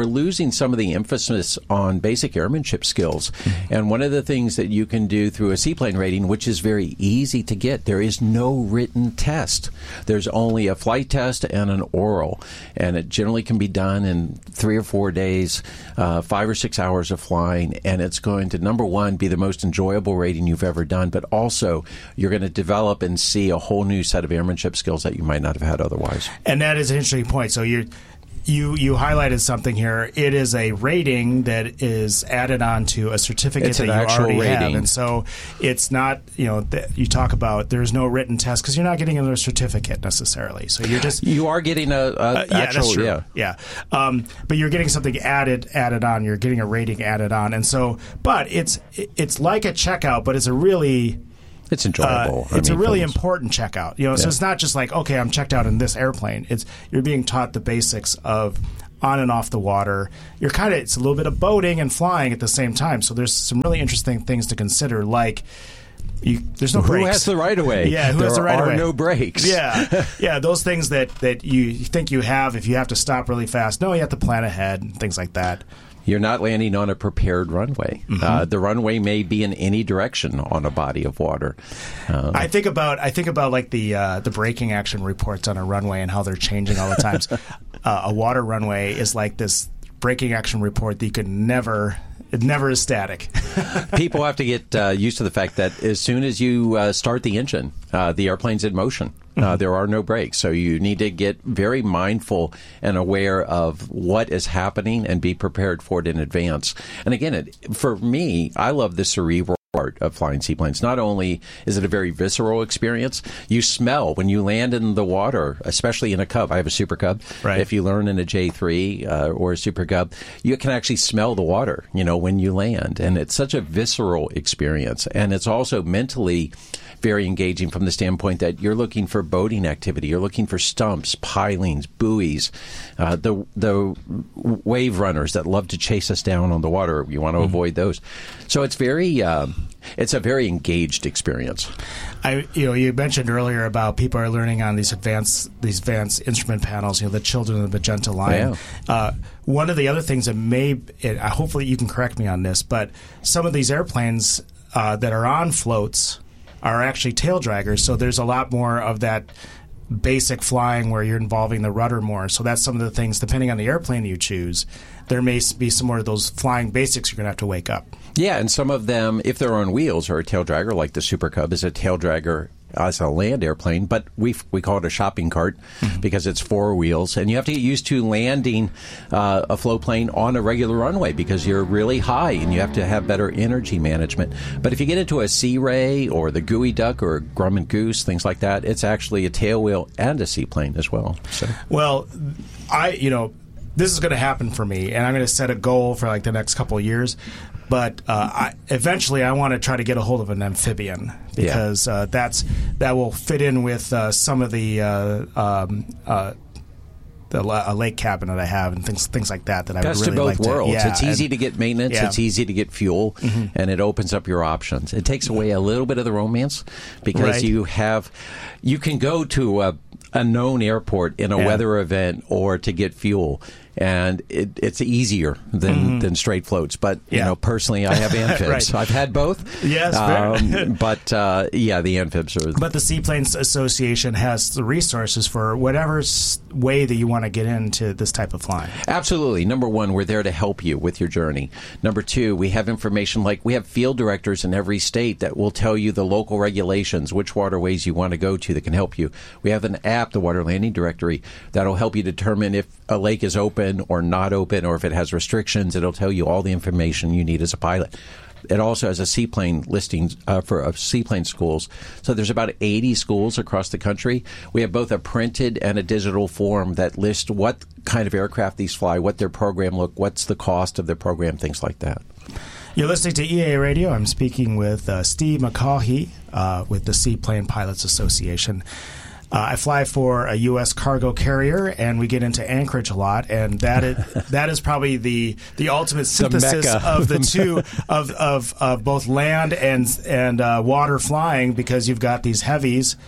we're losing some of the emphasis on basic airmanship skills. Mm-hmm. And one of the things that you can do through a seaplane rating, which is very easy to get, there is no written test. There's only a flight test and an oral. And it generally can be done in three or four days, uh, five or six hours of flying. And it's going to, number one, be the most enjoyable rating you've ever done, but also you're going to develop and see a whole new set of airmanship skills that you might not have had otherwise. And that is an interesting point. So you you you highlighted something here. It is a rating that is added on to a certificate it's that an you actual already rating. have. And so it's not, you know, th- you talk about there's no written test because you're not getting another certificate necessarily. So you're just you are getting a, a uh, yeah, actual that's true. yeah yeah. Um, but you're getting something added added on. You're getting a rating added on, and so but it's it's like a checkout, but it's a really It's enjoyable. Uh, it's I mean, a really things. important checkout. You know, so Yeah. it's not just like, okay, I'm checked out in this airplane. It's you're being taught the basics of on and off the water. You're kind of it's a little bit of boating and flying at the same time. So there's some really interesting things to consider, like you, there's no who brakes. has the right of way? Yeah, who there has the right of are way? no brakes. Yeah, yeah, those things that that you think you have if you have to stop really fast. No, you have to plan ahead and things like that. You're not landing on a prepared runway. Mm-hmm. Uh, the runway may be in any direction on a body of water. Uh, I think about I think about like the uh, the braking action reports on a runway and how they're changing all the times. uh, a water runway is like this braking action report that you could never. It never is static. People have to get uh, used to the fact that as soon as you uh, start the engine, uh, the airplane's in motion. Uh, there are no brakes. So you need to get very mindful and aware of what is happening and be prepared for it in advance. And again, it, for me, I love the cerebral part of flying seaplanes. Not only is it a very visceral experience, you smell when you land in the water, especially in a Cub. I have a Super Cub. Right. If you learn in a J three uh, or a Super Cub, you can actually smell the water, you know, when you land. And it's such a visceral experience. And it's also mentally very engaging from the standpoint that you're looking for boating activity. You're looking for stumps, pilings, buoys, uh, the the wave runners that love to chase us down on the water. You want to mm-hmm. avoid those. So it's very um, it's a very engaged experience. I you know you mentioned earlier about people are learning on these advanced these advanced instrument panels. You know, the Children of the Magenta Line. Yeah. Uh, one of the other things that may it, uh, hopefully you can correct me on this, but some of these airplanes uh, that are on floats are actually tail draggers, so there's a lot more of that basic flying where you're involving the rudder more. So that's some of the things, depending on the airplane you choose, there may be some more of those flying basics you're going to have to wake up. Yeah, and some of them, if they're on wheels, are a tail dragger, like the Super Cub is a tail dragger as a land airplane, but we we call it a shopping cart mm-hmm. because it's four wheels, and you have to get used to landing uh, a float plane on a regular runway because you're really high and you have to have better energy management. But if you get into a Sea Ray or the Gooey Duck or Grumman Goose, things like that, it's actually a tail wheel and a seaplane as well. So. Well, I you know this is going to happen for me, and I'm going to set a goal for like the next couple of years. But uh, I, eventually, I want to try to get a hold of an amphibian because yeah. uh, that's that will fit in with uh, some of the uh, um, uh, the uh, lake cabin that I have and things things like that. That I Best would really of both like worlds. To, yeah, it's easy and, to get maintenance. Yeah. It's easy to get fuel, mm-hmm. and it opens up your options. It takes away a little bit of the romance because right. you have you can go to a, a known airport in a yeah. weather event or to get fuel. And it, it's easier than, mm-hmm. than straight floats. But, you yeah. know, personally, I have amphibs. right. I've had both. Yes, um, but, uh, yeah, the amphibs are... But the Seaplanes Association has the resources for whatever way that you want to get into this type of flying. Absolutely. Number one, we're there to help you with your journey. Number two, we have information like we have field directors in every state that will tell you the local regulations, which waterways you want to go to that can help you. We have an app, the Water Landing Directory, that will help you determine if a lake is open or not open, or if it has restrictions. It'll tell you all the information you need as a pilot. It also has a seaplane listing uh, for uh, seaplane schools. So there's about eighty schools across the country. We have both a printed and a digital form that lists what kind of aircraft these fly, what their program look, what's the cost of their program, things like that. You're listening to E A A Radio. I'm speaking with uh, Steve McCaughey uh, with the Seaplane Pilots Association. Uh, I fly for a U S cargo carrier, and we get into Anchorage a lot, and that is that is probably the the ultimate synthesis the of the two of, of, of both land and and uh, water flying, because you've got these heavies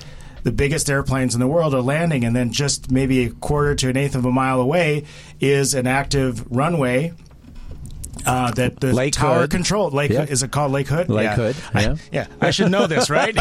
the biggest airplanes in the world are landing, and then just maybe a quarter to an eighth of a mile away is an active runway. Uh, that the Lake tower Hood. controlled. Lake Yeah. Is it called Lake Hood? Lake yeah. Hood, I, yeah. yeah. I should know this, right?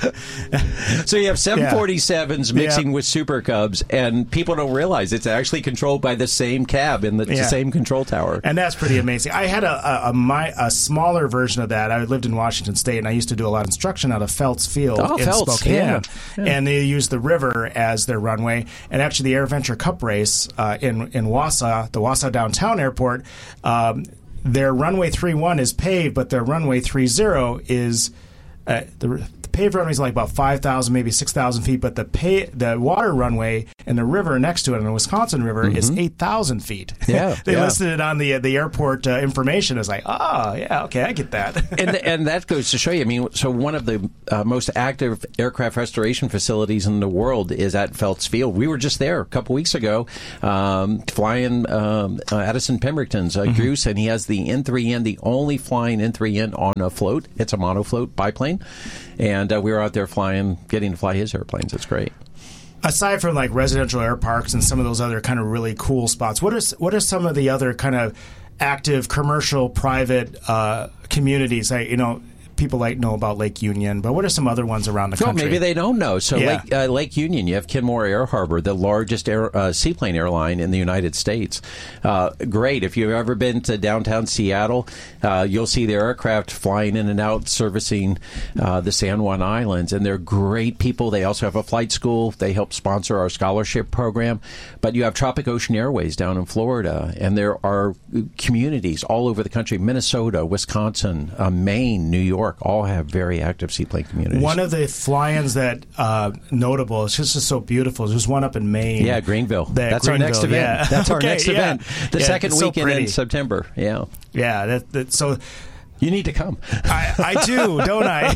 So you have seven forty-sevens Yeah. mixing with Super Cubs, and people don't realize it's actually controlled by the same cab in the, Yeah. the same control tower. And that's pretty amazing. I had a a, a, my, a smaller version of that. I lived in Washington State, and I used to do a lot of instruction out of Phelps Field Oh, in Phelps, Spokane. yeah. Yeah. And they used the river as their runway. And actually, the AirVenture Cup race uh, in, in Wausau, the Wausau Downtown Airport, um, their runway three one is paved, but their runway three zero is uh, the, the paved runway is like about five thousand, maybe six thousand feet, but the pay, the water runway and the river next to it, in the Wisconsin River, Mm-hmm. is eight thousand feet. Yeah, they yeah. listed it on the the airport uh, information. It's like, oh yeah, okay, I get that. and and that goes to show you. I mean, so one of the uh, most active aircraft restoration facilities in the world is at Phelps Field. We were just there a couple weeks ago, um, flying um, uh, Addison Pemberton's uh, Mm-hmm. Goose, and he has the N three N, the only flying N three N on a float. It's a monofloat biplane, and uh, we were out there flying, getting to fly his airplanes. It's great. Aside from like residential air parks and some of those other kind of really cool spots, what are what are some of the other kind of active commercial private uh, communities? I, you know, people like know about Lake Union, but what are some other ones around the Well, country? maybe they don't know. So Yeah. Lake, uh, Lake Union, you have Kenmore Air Harbor, the largest air, uh, seaplane airline in the United States. Uh, great. If you've ever been to downtown Seattle, uh, you'll see their aircraft flying in and out, servicing uh, the San Juan Islands. And they're great people. They also have a flight school. They help sponsor our scholarship program. But you have Tropic Ocean Airways down in Florida. And there are communities all over the country, Minnesota, Wisconsin, uh, Maine, New York, all have very active seaplane communities. One of the fly-ins that uh, notable, it's just, just so beautiful. There's one up in Maine. Yeah, Greenville. The That's our next Greenville, event. yeah. That's our Okay, next yeah. event. The Yeah, second it's so weekend pretty. in September. Yeah. Yeah, that, that, so you need to come. I, I do, don't I?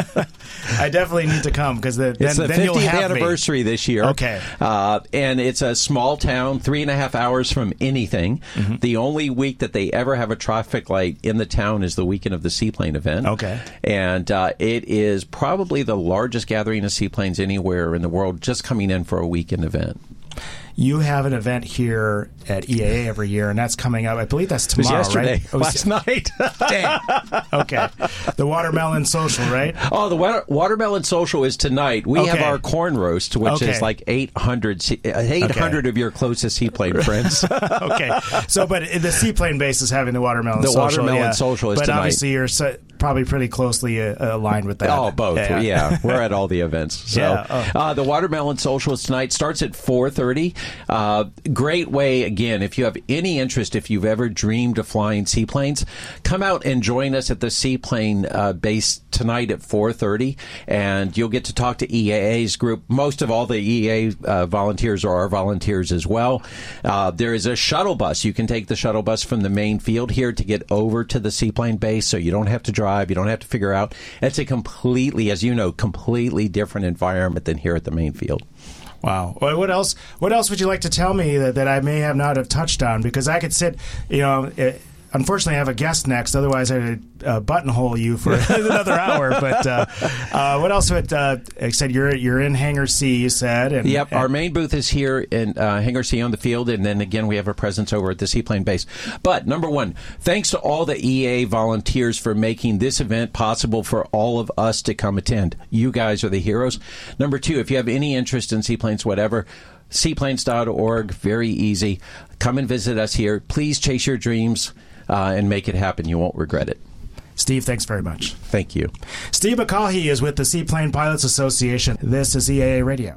I definitely need to come because then, It's the then you'll fiftieth have me. anniversary this year. Okay. Uh, and it's a small town, three and a half hours from anything. Mm-hmm. The only week that they ever have a traffic light in the town is the weekend of the seaplane event. Okay. And uh, it is probably the largest gathering of seaplanes anywhere in the world just coming in for a weekend event. You have an event here at E A A every year, and that's coming up. I believe that's It was tomorrow, yesterday, right? Oh, last night. Damn. Okay. The Watermelon Social, right? Oh, the water, Watermelon Social is tonight. We have Okay. our corn roast, which Okay. is like eight hundred, se- uh, eight hundred of your closest seaplane friends. Okay. So, but the seaplane base is having the Watermelon The Social. Watermelon yeah. Social is But tonight. obviously you're so, probably pretty closely uh, aligned with that. Oh, both. Yeah. Yeah. We're at all the events. So, Yeah. Oh. uh, the Watermelon Social is tonight. Starts at four thirty. Uh, great way, again, if you have any interest, if you've ever dreamed of flying seaplanes, come out and join us at the seaplane uh, base tonight at four thirty, and you'll get to talk to E A A's group. Most of all the E A A uh, volunteers are our volunteers as well. Uh, there is a shuttle bus. You can take the shuttle bus from the main field here to get over to the seaplane base, so you don't have to drive. You don't have to figure out. It's a completely, as you know, completely different environment than here at the main field. Wow. Well, what else? What else would you like to tell me that, that I may have not have touched on? Because I could sit, you know. It, unfortunately, I have a guest next. Otherwise, I'd uh, buttonhole you for another hour. But uh, uh, what else would uh, I said? You're you're in Hangar C. You said. And, Yep, and our main booth is here in uh, Hangar C on the field, and then again we have a presence over at the seaplane base. But number one, thanks to all the E A volunteers for making this event possible for all of us to come attend. You guys are the heroes. Number two, if you have any interest in seaplanes, whatever, seaplanes dot org, very easy. Come and visit us here. Please chase your dreams uh, and make it happen. You won't regret it. Steve, thanks very much. Thank you. Steve McCaughey is with the Seaplane Pilots Association. This is E A A Radio.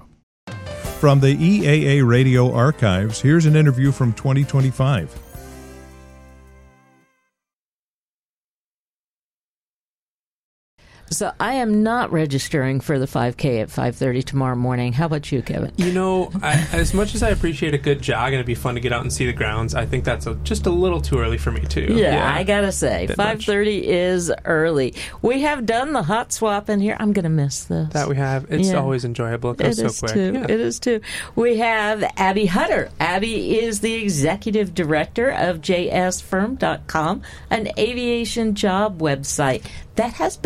From the E A A Radio archives, here's an interview from twenty twenty-five. So I am not registering for the five K at five thirty tomorrow morning. How about you, Kevin? You know, I, as much as I appreciate a good jog and it'd be fun to get out and see the grounds, I think that's a, just a little too early for me, too. Yeah, yeah. I gotta say, Bit five thirty is early. We have done the hot swap in here. I'm gonna miss this. That we have. It's Yeah. always enjoyable. It goes It so is quick. too. Yeah. It is too. We have Abby Hutter. Abby is the executive director of J S firm dot com, an aviation job website that has been around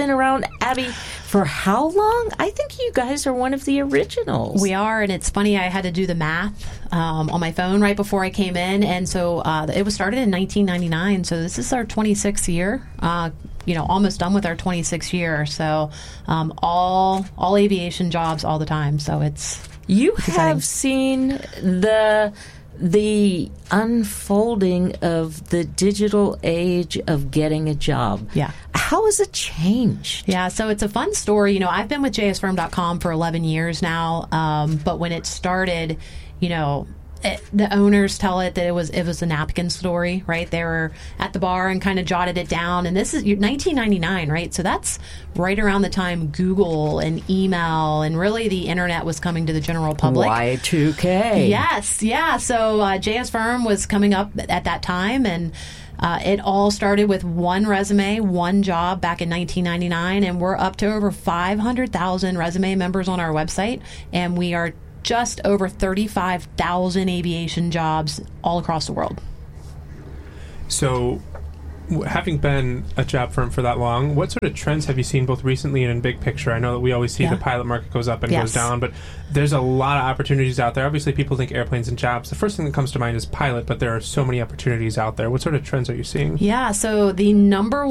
Abby, for how long? I think you guys are one of the originals. We are, and it's funny, I had to do the math um, on my phone right before I came in, and so uh, it was started in nineteen ninety-nine, so this is our twenty-sixth year, uh, you know, almost done with our twenty-sixth year, so um, all all aviation jobs all the time, so it's You it's have exciting. seen the the unfolding of the digital age of getting a job. Yeah. How has it changed? Yeah, so it's a fun story. You know, I've been with j s firm dot com for eleven years now, um, but when it started, you know, it, the owners tell it that it was it was a napkin story, right? They were at the bar and kind of jotted it down. And this is nineteen ninety-nine, right? So that's right around the time Google and email and really the internet was coming to the general public. Y two K. Yes, yeah. So uh, J S Firm was coming up at that time, and uh, it all started with one resume, one job back in nineteen ninety-nine, and we're up to over five hundred thousand resume members on our website, and we are just over thirty-five thousand aviation jobs all across the world. So, w- having been a job firm for that long, what sort of trends have you seen both recently and in big picture? I know that we always see Yeah. the pilot market goes up and Yes. goes down, but there's a lot of opportunities out there. Obviously, people think airplanes and jobs. The first thing that comes to mind is pilot, but there are so many opportunities out there. What sort of trends are you seeing? Yeah, so the number